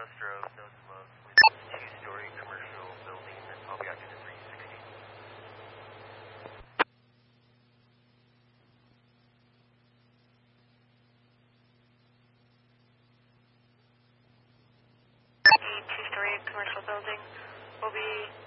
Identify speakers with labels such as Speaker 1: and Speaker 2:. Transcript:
Speaker 1: strobes, no smoke. Two-story commercial building. I'll be acting at 360.
Speaker 2: Two-story commercial building will be